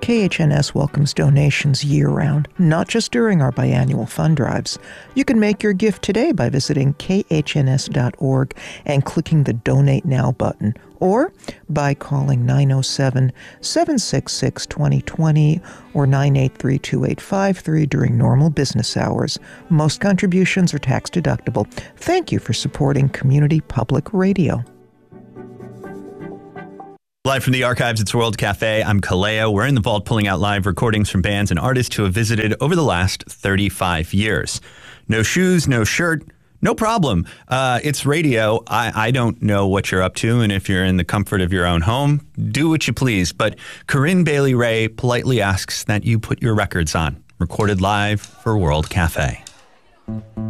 KHNS welcomes donations year-round, not just during our biannual fund drives. You can make your gift today by visiting khns.org and clicking the Donate Now button, or by calling 907-766-2020 or 983-2853 during normal business hours. Most contributions are tax-deductible. Thank you for supporting Community Public Radio. Live from the archives, it's World Cafe. I'm Kaleo. We're in the vault pulling out live recordings from bands and artists who have visited over the last 35 years. No shoes, no shirt, no problem. It's radio. I don't know what you're up to, and if you're in the comfort of your own home, do what you please. But Corinne Bailey Rae politely asks that you put your records on. Recorded live for World Cafe.